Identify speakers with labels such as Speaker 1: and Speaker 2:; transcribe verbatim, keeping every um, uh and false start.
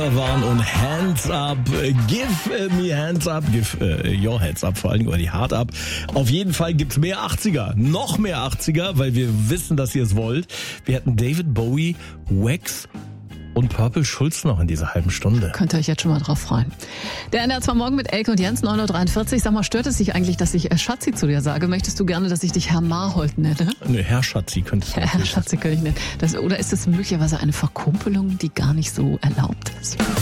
Speaker 1: waren und Hands Up, give me hands up, give uh, your hands up, vor allen Dingen, oder die Hard Up. Auf jeden Fall gibt's mehr achtziger, noch mehr achtziger, weil wir wissen, dass ihr es wollt. Wir hatten David Bowie, Wax und Purple Schulz noch in dieser halben Stunde.
Speaker 2: Könnt ihr euch jetzt schon mal drauf freuen. Der N D R zwei Morgen mit Elke und Jens, neun Uhr dreiundvierzig. Sag mal, stört es dich eigentlich, dass ich äh, Schatzi zu dir sage? Möchtest du gerne, dass ich dich Herr Marhold nenne?
Speaker 1: Ne, Herr Schatzi könntest du.
Speaker 2: Ja, Herr Schatzi könnte ich nennen. Das, oder ist das möglicherweise eine Verkumpelung, die gar nicht so erlaubt ist?